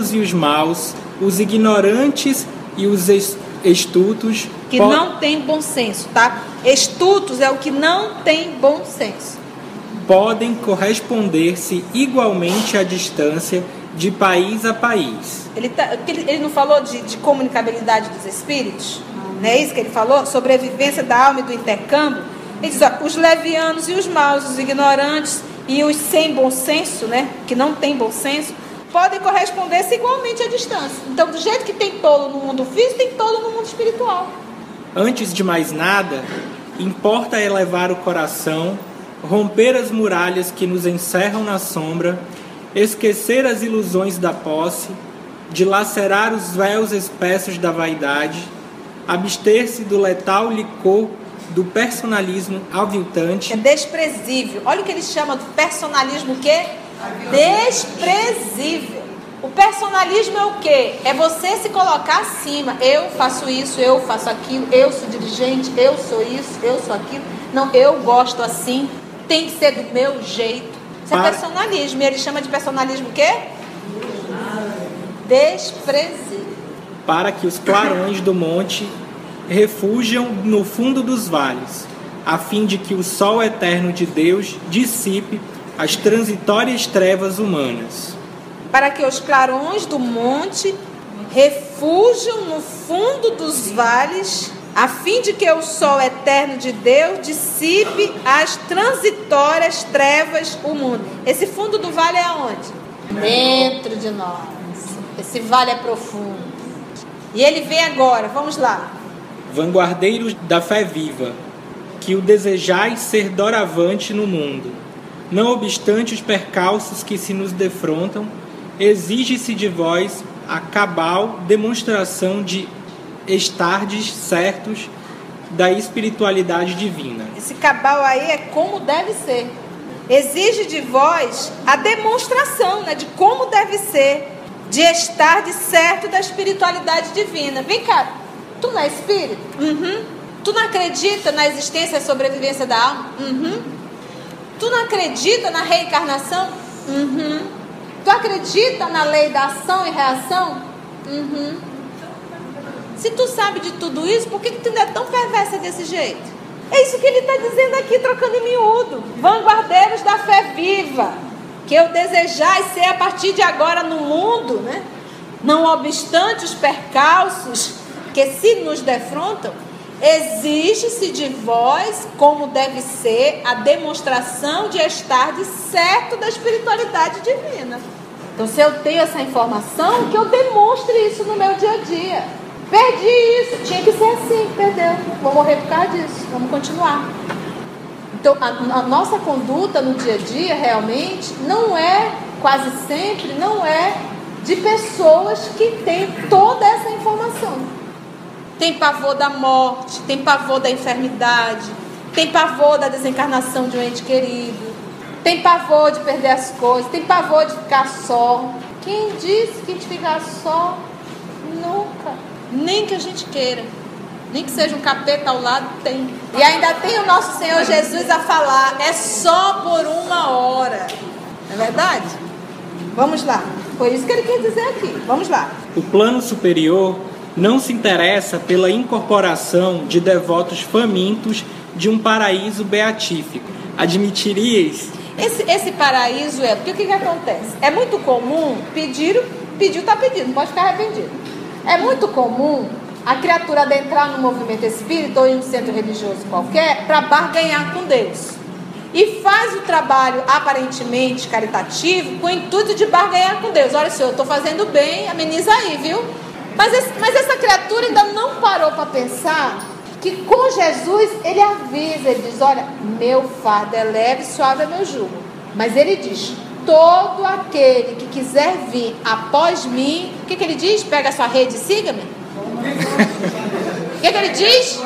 bons e os maus, os ignorantes e os estultos. Que não tem bom senso, tá? Estultos é o que não tem bom senso. Podem corresponder-se igualmente à distância de país a país. Ele não falou de comunicabilidade dos espíritos? Não é isso que ele falou? Sobrevivência da alma e do intercâmbio? Ele diz, ó, os levianos e os maus, os ignorantes e os sem bom senso, né? Que não tem bom senso, podem corresponder-se igualmente à distância. Então, do jeito que tem tolo no mundo físico, tem tolo no mundo espiritual. Antes de mais nada, importa elevar o coração, romper as muralhas que nos encerram na sombra, esquecer as ilusões da posse, dilacerar os véus espessos da vaidade, abster-se do letal licor do personalismo aviltante. É desprezível. Olha o que ele chama do personalismo, o quê? Desprezível. O personalismo é o quê? É você se colocar acima. Eu faço isso, eu faço aquilo, eu sou dirigente, eu sou isso, eu sou aquilo. Não, eu gosto assim, tem que ser do meu jeito. Isso é personalismo. E ele chama de personalismo o quê? Desprezível. Para que os clarões do monte refugiam no fundo dos vales, a fim de que o sol eterno de Deus dissipe as transitórias trevas humanas. Para que os clarões do monte refugiam no fundo dos vales, a fim de que o sol eterno de Deus dissipe as transitórias trevas humanas. Esse fundo do vale é aonde? Dentro de nós. Esse vale é profundo. E ele vem agora, vamos lá. Vanguardeiros da fé viva, que o desejais ser doravante no mundo. Não obstante os percalços que se nos defrontam, exige-se de vós a cabal demonstração de estardes certos da espiritualidade divina. Esse cabal aí é como deve ser. Exige de vós a demonstração, né, de como deve ser, de estardes certo da espiritualidade divina. Vem cá, tu não é espírito? Uhum. Tu não acredita na existência e sobrevivência da alma? Uhum. Tu não acredita na reencarnação? Uhum. Tu acredita na lei da ação e reação? Uhum. Se tu sabe de tudo isso, por que tu ainda é tão perversa desse jeito? É isso que ele está dizendo aqui, trocando em miúdo. Vanguardeiros da fé viva, que eu desejais ser a partir de agora no mundo, né? Não obstante os percalços que se nos defrontam, exige-se de vós, como deve ser, a demonstração de estar de certo da espiritualidade divina. Então, se eu tenho essa informação, que eu demonstre isso no meu dia a dia. Perdi isso, tinha que ser assim, perdeu. Vou morrer por causa disso, vamos continuar. Então, a nossa conduta no dia a dia, realmente, não é, quase sempre, não é de pessoas que têm toda essa informação. Tem pavor da morte, tem pavor da enfermidade, tem pavor da desencarnação de um ente querido, tem pavor de perder as coisas, tem pavor de ficar só. Quem disse que a gente ficar só? Nunca. Nem que a gente queira. Nem que seja um capeta ao lado, tem. E ainda tem o nosso Senhor Jesus a falar, é só por uma hora. Não é verdade? Vamos lá. Foi isso que ele quer dizer aqui. Vamos lá. O plano superior não se interessa pela incorporação de devotos famintos de um paraíso beatífico. Admitiríeis? Esse paraíso é... Porque o que acontece? É muito comum pediu, está pedindo, não pode ficar arrependido. É muito comum a criatura adentrar no movimento espírita ou em um centro religioso qualquer para barganhar com Deus. E faz o trabalho aparentemente caritativo com o intuito de barganhar com Deus. Olha, senhor, eu estou fazendo bem, ameniza aí, viu? Mas essa criatura ainda não parou para pensar que com Jesus ele avisa, ele diz, olha, meu fardo é leve, suave é meu jugo. Mas ele diz, todo aquele que quiser vir após mim, o que ele diz? Pega a sua rede e siga-me. O que ele diz?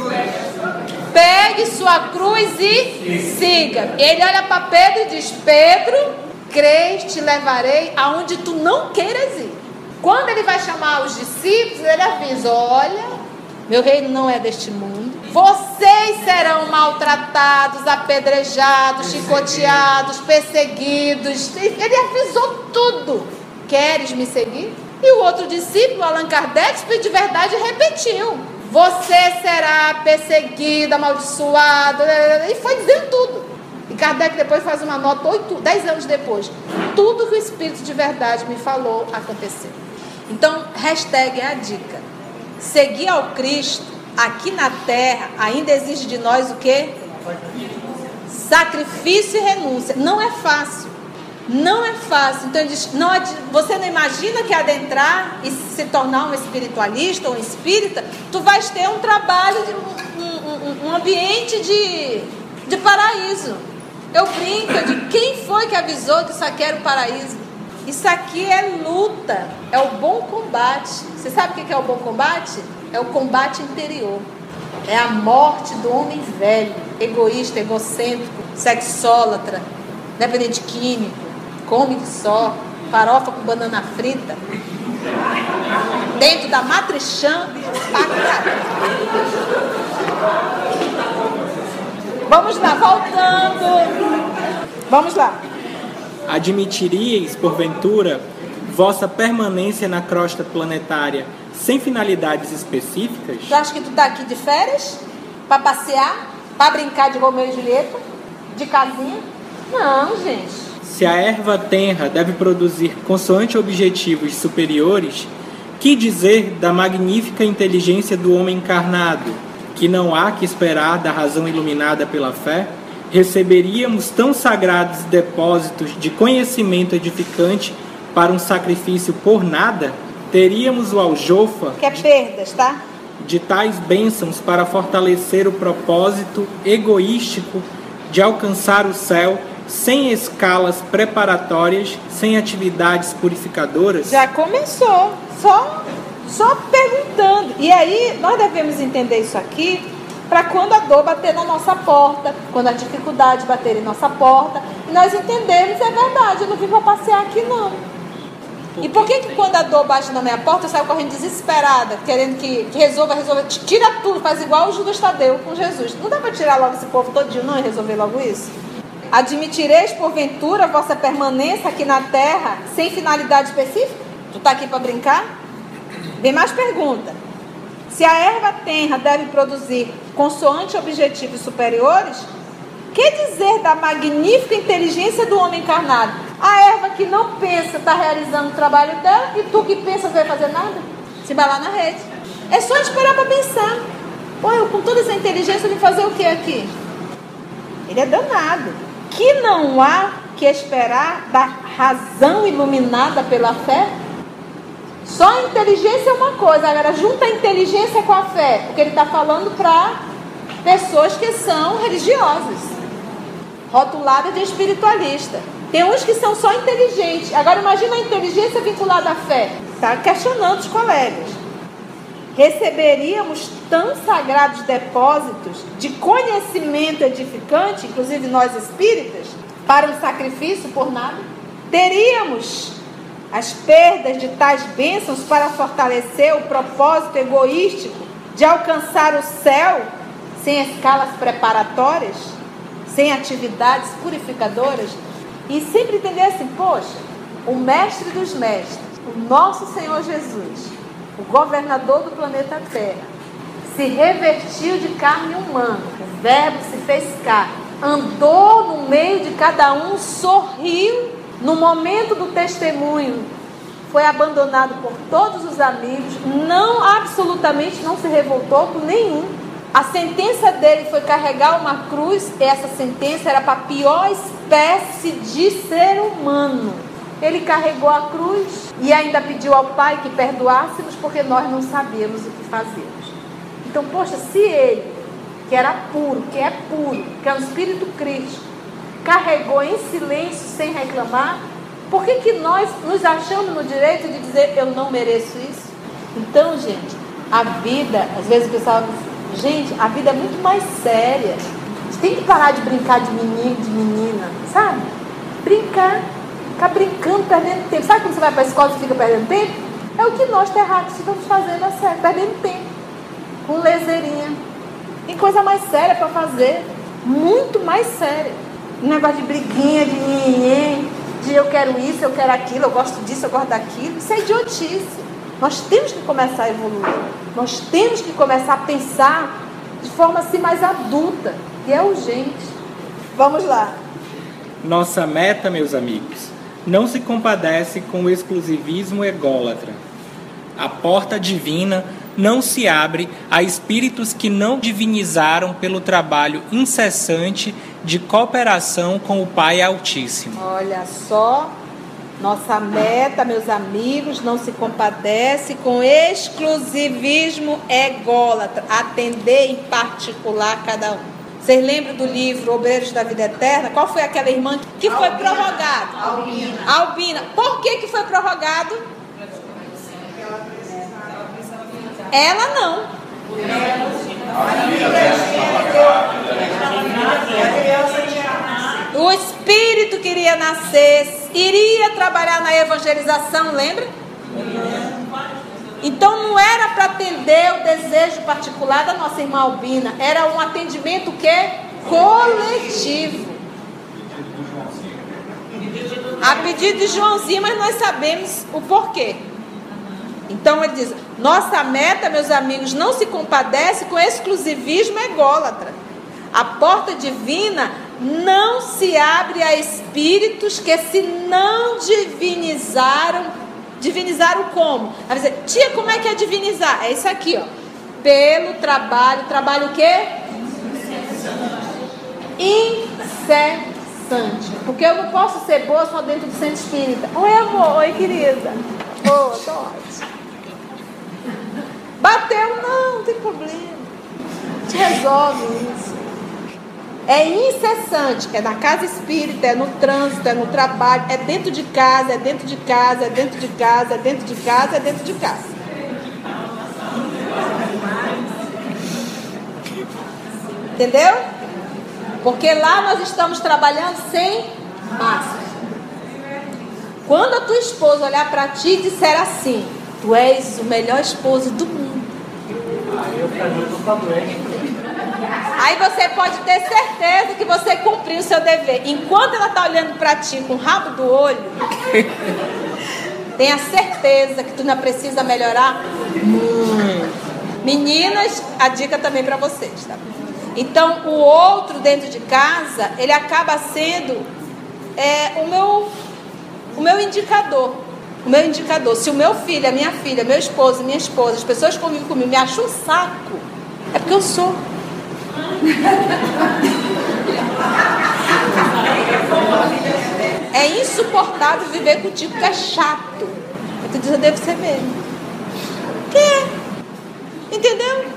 Pegue sua cruz e siga. Ele olha para Pedro e diz, Pedro, crês, te levarei aonde tu não queiras ir. Quando ele vai chamar os discípulos, ele avisa, olha, meu reino não é deste mundo. Vocês serão maltratados, apedrejados, chicoteados, perseguidos. Ele avisou tudo. queres me seguir? E o outro discípulo, Allan Kardec, Espírito de Verdade, repetiu: você será perseguido, amaldiçoado, e foi dizendo tudo. E Kardec depois faz uma nota, 10 anos depois: tudo que o Espírito de Verdade me falou aconteceu. Então, hashtag é a dica. Seguir ao Cristo aqui na terra ainda exige de nós o quê? Sacrifício e renúncia. Não é fácil. Não é fácil. Então ele diz, você não imagina que adentrar e se tornar um espiritualista ou um espírita, tu vais ter um trabalho, um ambiente de paraíso. Eu brinco, eu digo, quem foi que avisou que isso aqui era o paraíso? Isso aqui é luta, é o bom combate. Você sabe o que é o bom combate? É o combate interior. É a morte do homem velho, egoísta, egocêntrico, sexólatra, dependente químico, come só, farofa com banana frita, dentro da matrichã. Vamos lá, voltando. Vamos lá. Admitiríeis, porventura, vossa permanência na crosta planetária sem finalidades específicas? Tu acha que tu tá aqui de férias? Pra passear? Pra brincar de Romeu e Julieta? De casinha? Não, gente. Se a erva tenra deve produzir consoante objetivos superiores, que dizer da magnífica inteligência do homem encarnado, que não há que esperar da razão iluminada pela fé? Receberíamos tão sagrados depósitos de conhecimento edificante para um sacrifício por nada? Teríamos o aljofa perdas, tá? de tais bênçãos para fortalecer o propósito egoístico de alcançar o céu sem escalas preparatórias, sem atividades purificadoras? Já começou, só perguntando. E aí nós devemos entender isso aqui para quando a dor bater na nossa porta, quando a dificuldade bater em nossa porta, e nós entendermos, é verdade, eu não vim para passear aqui não. E por que quando a dor bate na minha porta, eu saio correndo desesperada, querendo que resolva, tira tudo, faz igual o Judas Tadeu com Jesus. Não dá para tirar logo esse povo todinho não e resolver logo isso? Admitireis porventura vossa permanência aqui na terra sem finalidade específica? Tu tá aqui para brincar? Vem mais pergunta. Se a erva tenra deve produzir consoante objetivos superiores, que dizer da magnífica inteligência do homem encarnado? A erva que não pensa está realizando o trabalho dela, e tu que pensa não vai fazer nada? Se balar na rede. É só esperar para pensar. Pô, eu com toda essa inteligência de fazer o que aqui? Ele é danado. Que não há que esperar da razão iluminada pela fé? Só a inteligência é uma coisa, agora junta a inteligência com a fé, porque ele está falando para pessoas que são religiosas, rotuladas de espiritualista. Tem uns que são só inteligentes. Agora imagina a inteligência vinculada à fé. Está questionando os colegas. Receberíamos tão sagrados depósitos de conhecimento edificante, inclusive nós espíritas, para um sacrifício por nada? Teríamos as perdas de tais bênçãos para fortalecer o propósito egoístico de alcançar o céu sem escalas preparatórias, sem atividades purificadoras? E sempre entender assim, poxa, o mestre dos mestres, o nosso Senhor Jesus, o governador do planeta Terra, se revestiu de carne humana, o verbo se fez carne, andou no meio de cada um, sorriu no momento do testemunho, foi abandonado por todos os amigos, absolutamente não se revoltou por nenhum. A sentença dele foi carregar uma cruz, e essa sentença era para a pior espécie de ser humano. Ele carregou a cruz e ainda pediu ao Pai que perdoássemos, porque nós não sabíamos o que fazíamos. Então, poxa, se ele, que era puro, que é um espírito crítico, carregou em silêncio, sem reclamar, por que nós nos achamos no direito de dizer, eu não mereço isso? Então, gente, a vida, às vezes o pessoal diz, gente, a vida é muito mais séria. A gente tem que parar de brincar de menino, de menina, sabe? Brincar, ficar brincando, perdendo tempo. Sabe quando você vai para a escola e fica perdendo tempo? É o que nós terráqueos estamos fazendo, é sério, perdendo tempo, com lezeirinha. Tem coisa mais séria para fazer, muito mais séria. Um negócio de briguinha, de de eu quero isso, eu quero aquilo, eu gosto disso, eu gosto daquilo. Isso é idiotice. Nós temos que começar a evoluir. Nós temos que começar a pensar de forma assim mais adulta. E é urgente. Vamos lá. Nossa meta, meus amigos, não se compadece com o exclusivismo ególatra. A porta divina não se abre a espíritos que não divinizaram pelo trabalho incessante de cooperação com o Pai Altíssimo. Olha só, nossa meta, meus amigos, não se compadece com exclusivismo ególatra, atender em particular cada um. Vocês lembram do livro Obreiros da Vida Eterna? Qual foi aquela irmã que foi prorrogado? Albina. Por que foi prorrogado? Ela não. O espírito queria nascer, iria trabalhar na evangelização, lembra? Então não era para atender o desejo particular da nossa irmã Albina, era um atendimento coletivo. A pedido de Joãozinho, mas nós sabemos o porquê. Então ele diz, nossa meta, meus amigos, não se compadece com exclusivismo ególatra. A porta divina não se abre a espíritos que se não divinizaram. Divinizaram como? Vai dizer, tia, como é que é divinizar? É isso aqui, ó. Pelo trabalho. Trabalho o quê? Incessante. Porque eu não posso ser boa só dentro do centro espírita. Oi, amor. Oi, querida. Boa, tô ótima. Bateu? Não tem problema. A gente resolve isso. É incessante, é na casa espírita, é no trânsito, é no trabalho, é dentro de casa, é dentro de casa, é dentro de casa, é dentro de casa, é dentro de casa. Entendeu? Porque lá nós estamos trabalhando sem máscara. Quando a tua esposa olhar para ti e disser assim, tu és o melhor esposo do mundo. Aí você pode ter certeza que você cumpriu o seu dever. Enquanto ela está olhando para ti com o rabo do olho, tenha certeza que tu não precisa melhorar muito. Meninas, a dica também para vocês, tá? Então, o outro dentro de casa, ele acaba sendo o meu indicador. O meu indicador. Se o meu filho, a minha filha, meu esposo, minha esposa, as pessoas que convivem comigo me acham um saco, é porque eu sou. É insuportável viver contigo, que é chato. Tu diz, eu devo ser mesmo. Que é? Entendeu?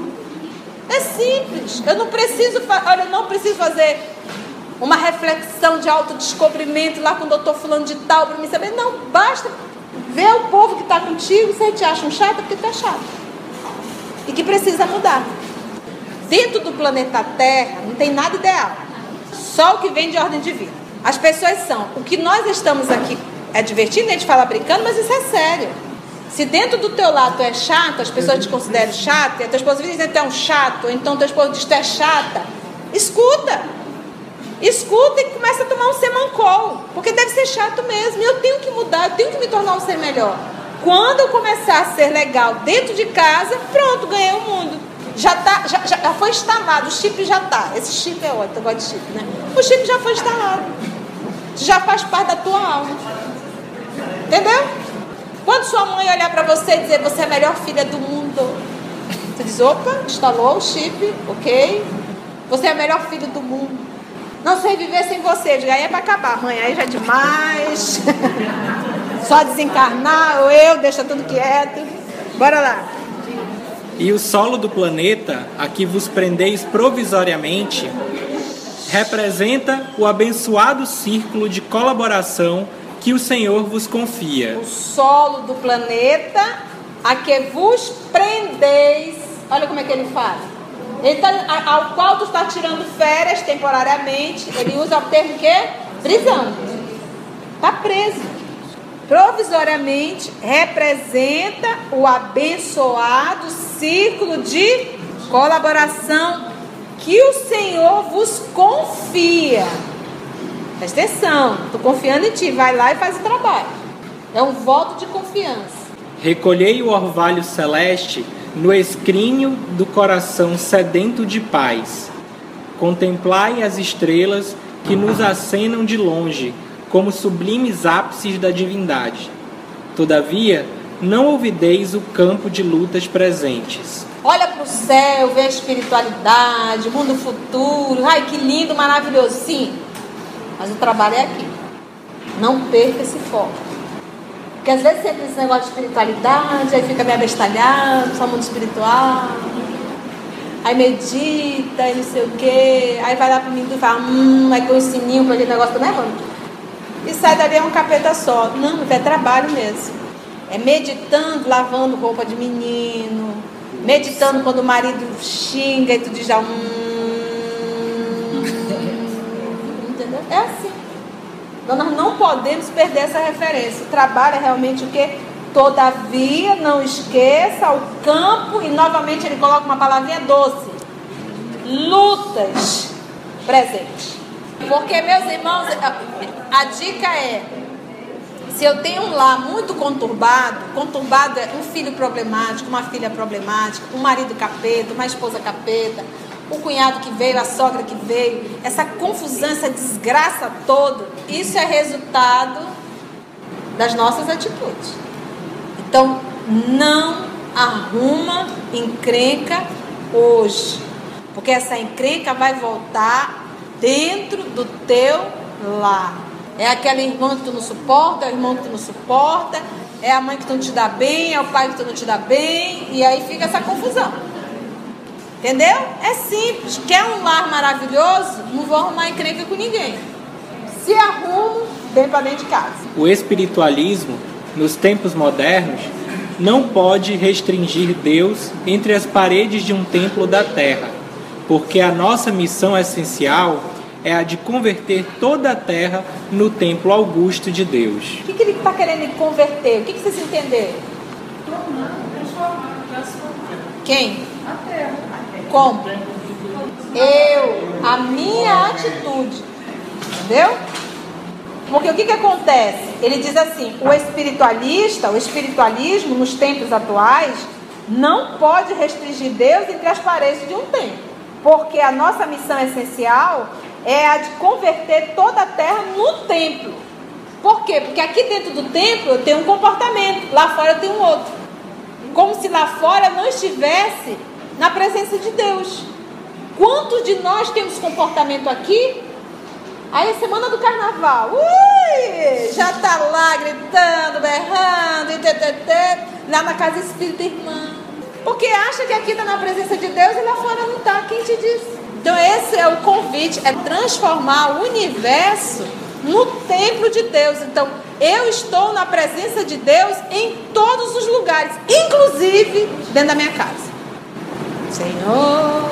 É simples. Eu não preciso fazer uma reflexão de autodescobrimento lá com o doutor fulano de tal para me saber. Não, basta ver o povo que está contigo. Se te acham chato, é porque tu é chato e que precisa mudar. Dentro do planeta Terra não tem nada ideal, só o que vem de ordem divina. As pessoas são, o que nós estamos aqui é divertido, a gente fala brincando, mas isso é sério. Se dentro do teu lado tu é chato, as pessoas te consideram chato, e a tua esposa diz que tu é um chato, ou então teu esposo diz que tu é chata, escuta e começa a tomar um semancol, porque deve ser chato mesmo, e eu tenho que mudar, eu tenho que me tornar um ser melhor. Quando eu começar a ser legal dentro de casa, pronto, ganhei o mundo. Já foi instalado, o chip já está. Esse chip é ótimo, eu gosto de chip, né? O chip já foi instalado. Já faz parte da tua alma. Entendeu? Quando sua mãe olhar para você e dizer, você é a melhor filha do mundo, você diz, opa, instalou o chip, ok? Você é a melhor filha do mundo. Não sei viver sem você. Eu digo, aí é para acabar, mãe, aí já é demais. Só desencarnar, ou eu, deixa tudo quieto. Bora lá. E o solo do planeta, a que vos prendeis provisoriamente, representa o abençoado círculo de colaboração que o Senhor vos confia. O solo do planeta, a que vos prendeis. Olha como é que ele fala. Ao qual tu está tirando férias temporariamente. Ele usa o termo quê? Prisão. Está preso. Provisoriamente representa o abençoado círculo de colaboração que o Senhor vos confia. Presta atenção, estou confiando em ti, vai lá e faz o trabalho. É um voto de confiança. Recolhei o orvalho celeste no escrínio do coração sedento de paz. Contemplai as estrelas que nos acenam de longe, como sublimes ápices da divindade. Todavia, não olvideis o campo de lutas presentes. Olha para o céu, vê a espiritualidade, o mundo futuro. Ai, que lindo, maravilhoso. Sim, mas o trabalho é aqui. Não perca esse foco. Porque às vezes você entra nesse negócio de espiritualidade, aí fica meio abestalhado, só mundo espiritual. Aí medita, aí não sei o quê. Aí vai lá para mim e fala, aí põe o sininho para aquele negócio também errando. E sai dali, é um capeta só. Não, é trabalho mesmo. É meditando, lavando roupa de menino. Meditando quando o marido xinga e tu diz já entendeu? É assim. Então nós não podemos perder essa referência. O trabalho é realmente o quê? Todavia, não esqueça o campo, e novamente ele coloca uma palavrinha doce. Lutas presentes. Porque, meus irmãos, a dica é, se eu tenho um lar muito conturbado é um filho problemático, uma filha problemática, um marido capeta, uma esposa capeta, o cunhado que veio, a sogra que veio, essa confusão, essa desgraça toda, isso é resultado das nossas atitudes. Então, não arruma encrenca hoje, porque essa encrenca vai voltar dentro do teu lar. É aquele irmão que tu não suporta, é o irmão que tu não suporta, é a mãe que tu não te dá bem, é o pai que tu não te dá bem, e aí fica essa confusão. Entendeu? É simples. Quer um lar maravilhoso? Não vou arrumar encrenca com ninguém. Se arrumo, vem para dentro de casa. O espiritualismo, nos tempos modernos, não pode restringir Deus entre as paredes de um templo da terra, porque a nossa missão essencial é a de converter toda a terra no templo augusto de Deus. O que ele está querendo converter? O que vocês entenderam? Quem? A terra. Como? A minha atitude. Entendeu? Porque o que acontece? Ele diz assim, o espiritualismo nos tempos atuais não pode restringir Deus entre as paredes de um templo. Porque a nossa missão essencial é a de converter toda a terra no templo. Por quê? Porque aqui dentro do templo eu tenho um comportamento, lá fora eu tenho um outro. Como se lá fora não estivesse na presença de Deus. Quantos de nós temos comportamento aqui? Aí é semana do carnaval. Já está lá gritando, berrando, lá na casa espírita irmã. Porque acha que aqui está na presença de Deus e lá fora não está. Quem te disse? Então esse é o convite, é transformar o universo no templo de Deus. Então eu estou na presença de Deus em todos os lugares, inclusive dentro da minha casa. Senhor,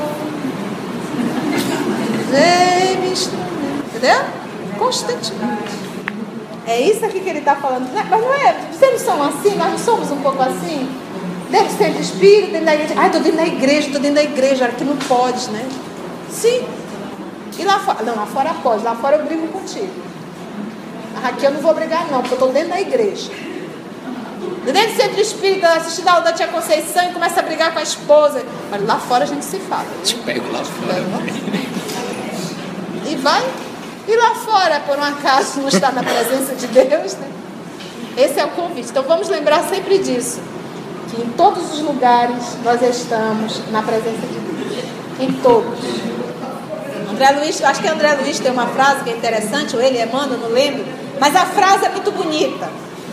entendeu? Constantemente. É isso aqui que ele está falando. Mas não é? Vocês não são assim? Nós não somos um pouco assim? Deve ser de espírito, dentro da igreja. Ai, estou dentro da igreja, aqui não pode, né? Sim. E lá fora? Não, lá fora pode. Lá fora eu brigo contigo. Aqui eu não vou brigar não, porque eu estou dentro da igreja. Dentro do centro espírita, assistindo a aula da tia Conceição e começa a brigar com a esposa. Mas lá fora a gente se fala. Te pego lá fora. E vai. E lá fora, por um acaso, não está na presença de Deus, né? Esse é o convite. Então vamos lembrar sempre disso. Que em todos os lugares nós estamos na presença de Deus. Em todos. André Luiz, acho que André Luiz tem uma frase que é interessante, ou ele, Emmanuel, não lembro. Mas a frase é muito bonita.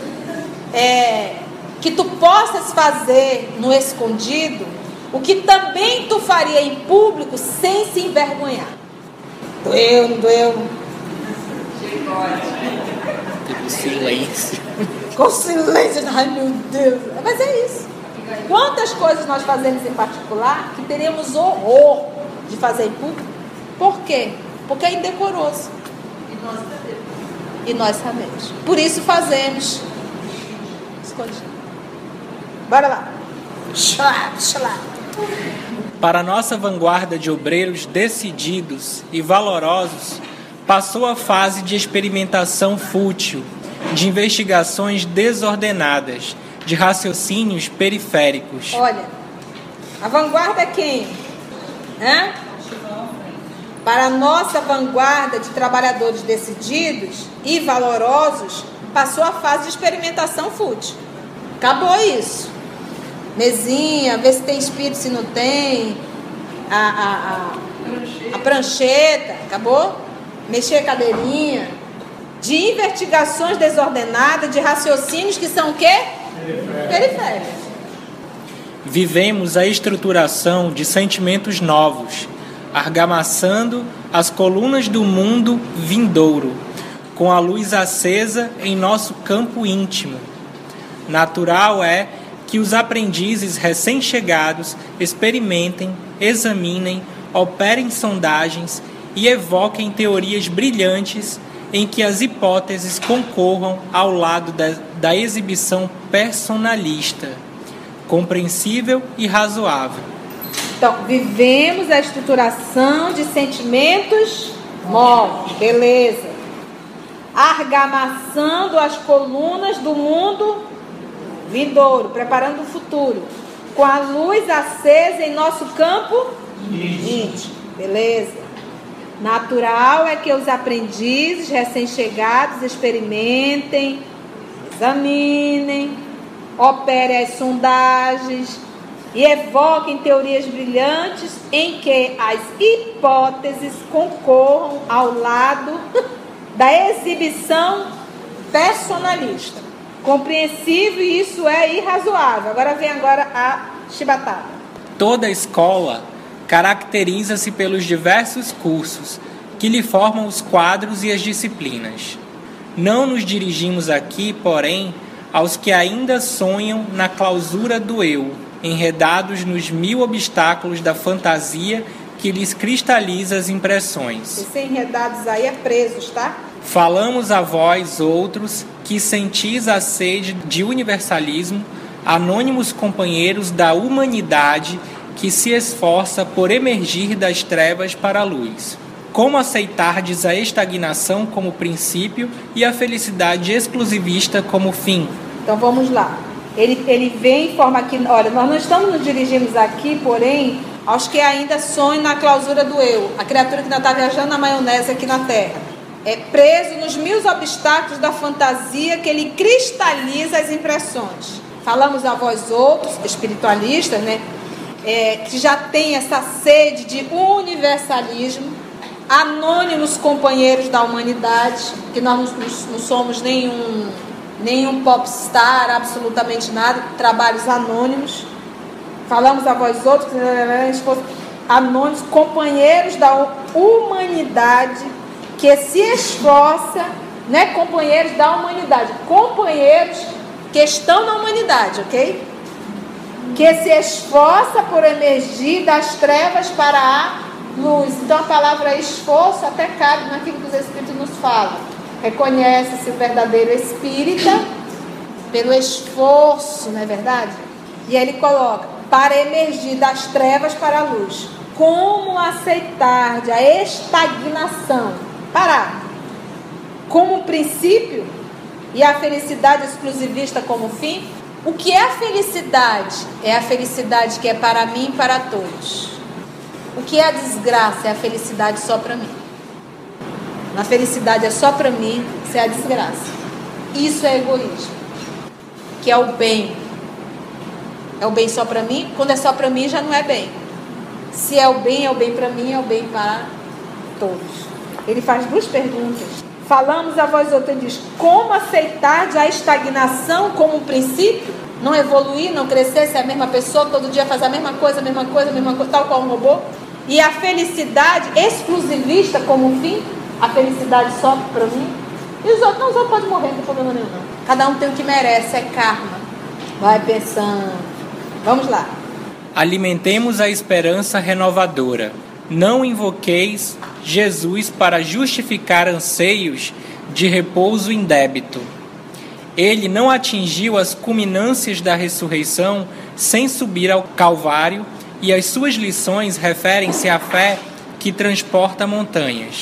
Que tu possas fazer no escondido o que também tu faria em público sem se envergonhar. Doeu, não doeu? Com silêncio. Com silêncio. Ai meu Deus. Mas é isso. Quantas coisas nós fazemos em particular que teríamos horror de fazer em público? Por quê? Porque é indecoroso. E nós sabemos. Por isso fazemos. Escondido. Bora lá. Xalá. Para a nossa vanguarda de obreiros decididos e valorosos, passou a fase de experimentação fútil, de investigações desordenadas, de raciocínios periféricos. Olha, a vanguarda é quem? Para a nossa vanguarda de trabalhadores decididos e valorosos, passou a fase de experimentação fútil. Acabou isso. Mesinha, ver se tem espírito, se não tem. A prancheta, acabou? Mexer a cadeirinha. De investigações desordenadas, de raciocínios que são o quê? Periféricos. Vivemos a estruturação de sentimentos novos, argamassando as colunas do mundo vindouro, com a luz acesa em nosso campo íntimo. Natural é que os aprendizes recém-chegados experimentem, examinem, operem sondagens e evoquem teorias brilhantes em que as hipóteses concorram ao lado da exibição personalista, compreensível e razoável. Então, vivemos a estruturação de sentimentos novos, beleza. Argamassando as colunas do mundo vindouro, preparando o futuro, com a luz acesa em nosso campo íntimo, beleza. Natural é que os aprendizes recém-chegados experimentem, examinem, operem as sondagens e evoquem teorias brilhantes em que as hipóteses concorram ao lado da exibição personalista. Compreensível, e isso é irrazoável. Agora vem a chibatada. Toda escola caracteriza-se pelos diversos cursos que lhe formam os quadros e as disciplinas. Não nos dirigimos aqui, porém, aos que ainda sonham na clausura do eu, enredados nos 1000 obstáculos da fantasia que lhes cristaliza as impressões. Esses enredados aí é presos, tá? Falamos a vós, outros, que sentis a sede de universalismo, anônimos companheiros da humanidade que se esforça por emergir das trevas para a luz. Como aceitardes a estagnação como princípio e a felicidade exclusivista como fim? Então vamos lá. Ele vem em forma aqui, olha, nós não estamos nos dirigindo aqui, porém, aos que ainda sonham na clausura do eu, a criatura que ainda está viajando na maionese aqui na Terra. É preso nos 1000 obstáculos da fantasia que ele cristaliza as impressões. Falamos a vós outros, espiritualistas, né? Que já tem essa sede de universalismo, anônimos companheiros da humanidade, que nós não somos nenhum popstar, absolutamente nada, trabalhos anônimos. Falamos a vós outros, anônimos, companheiros da humanidade, que se esforça, né, companheiros da humanidade, companheiros que estão na humanidade, ok? Que se esforça por emergir das trevas para a luz. Então a palavra esforço até cabe naquilo que os Espíritos nos falam. Reconhece-se o verdadeiro espírita pelo esforço, não é verdade? E aí ele coloca, para emergir das trevas para a luz. Como aceitar a estagnação? Parar. Como princípio e a felicidade exclusivista como fim? O que é a felicidade? É a felicidade que é para mim e para todos. O que é a desgraça? É a felicidade só para mim. A felicidade é só para mim, isso é a desgraça. Isso é egoísmo. Que é o bem. É o bem só para mim? Quando é só para mim já não é bem. Se é o bem para mim, é o bem para todos. Ele faz 2 perguntas. Falamos a vós outros, ele diz, como aceitar a estagnação como um princípio? Não evoluir, não crescer, ser a mesma pessoa, todo dia faz a mesma coisa, tal qual um robô? E a felicidade exclusivista como um fim? A felicidade só para mim? E os outros? Não, os outros podem morrer, não tem problema nenhum, não. Cada um tem o que merece, é karma. Vai pensando. Vamos lá. Alimentemos a esperança renovadora. Não invoqueis Jesus para justificar anseios de repouso indébito. Ele não atingiu as culminâncias da ressurreição sem subir ao Calvário, e as suas lições referem-se à fé que transporta montanhas.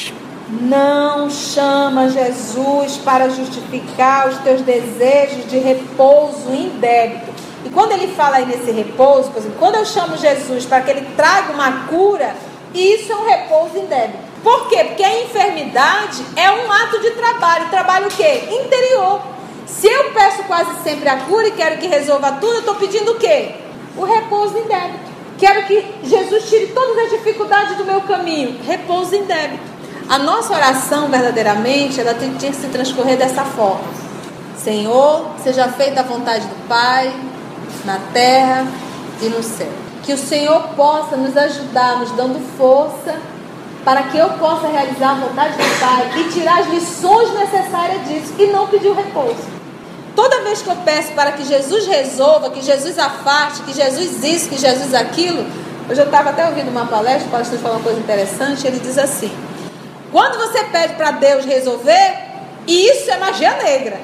Não chama Jesus para justificar os teus desejos de repouso indébito. E quando ele fala aí nesse repouso, por exemplo, quando eu chamo Jesus para que ele traga uma cura, isso é um repouso indébito. Por quê? Porque a enfermidade é um ato de trabalho. Trabalho o quê? Interior. Se eu peço quase sempre a cura e quero que resolva tudo, eu estou pedindo o quê? O repouso indébito. Quero que Jesus tire todas as dificuldades do meu caminho. Repouso indébito. A nossa oração, verdadeiramente, ela tinha que se transcorrer dessa forma. Senhor, seja feita a vontade do Pai, na terra e no céu. Que o Senhor possa nos ajudar, nos dando força, para que eu possa realizar a vontade do Pai e tirar as lições necessárias disso e não pedir o repouso. Toda vez que eu peço para que Jesus resolva, que Jesus afaste, que Jesus isso, que Jesus aquilo. Hoje eu estava até ouvindo uma palestra, o pastor falou uma coisa interessante, ele diz assim: quando você pede para Deus resolver, isso é magia negra.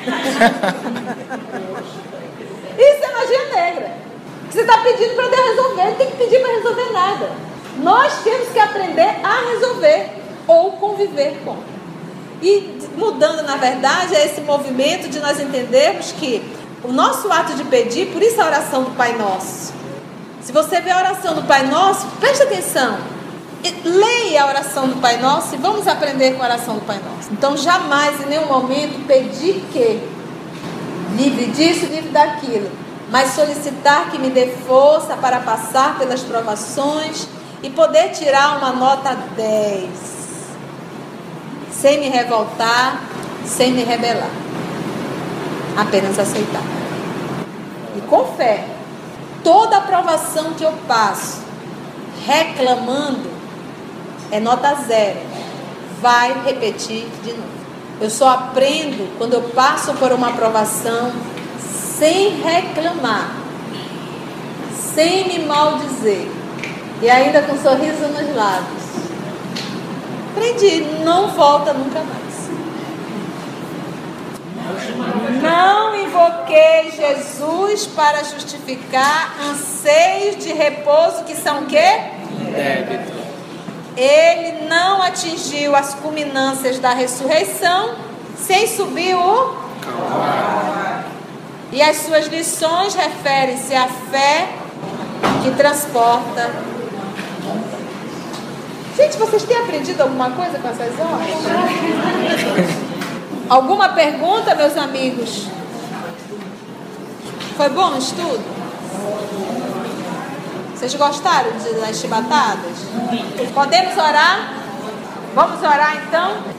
Isso é magia negra. Você está pedindo para Deus resolver, não tem que pedir para resolver nada. Nós temos que aprender a resolver ou conviver com. E mudando, na verdade, é esse movimento de nós entendermos que o nosso ato de pedir, por isso a oração do Pai Nosso. Se você vê a oração do Pai Nosso, preste atenção. Leia a oração do Pai Nosso e vamos aprender com a oração do Pai Nosso. Então jamais, em nenhum momento, pedir que livre disso, livre daquilo, mas solicitar que me dê força para passar pelas provações e poder tirar uma nota 10, sem me revoltar, sem me rebelar, apenas aceitar e com fé. Toda aprovação que eu passo reclamando é nota 0, vai repetir de novo. Eu só aprendo quando eu passo por uma aprovação sem reclamar, sem me maldizer e ainda com um sorriso nos lábios. Aprendi, não volta nunca mais. Não invoquei Jesus para justificar anseios de repouso que são o quê? Débito. Ele não atingiu as culminâncias da ressurreição sem subir o Calvário. E as suas lições referem-se à fé que transporta. Gente, vocês têm aprendido alguma coisa com essas horas? Alguma pergunta, meus amigos? Foi bom o estudo? Vocês gostaram das chibatadas? Podemos orar? Vamos orar então?